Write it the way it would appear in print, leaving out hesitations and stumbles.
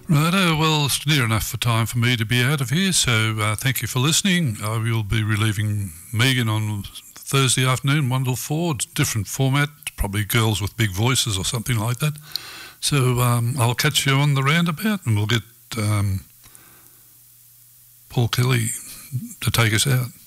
Righto, well, it's near enough for time for me to be out of here, so thank you for listening. I will be relieving Megan on Thursday afternoon, 1 till 4. It's a different format, probably girls with big voices or something like that. So I'll catch you on the roundabout and we'll get Paul Kelly to take us out.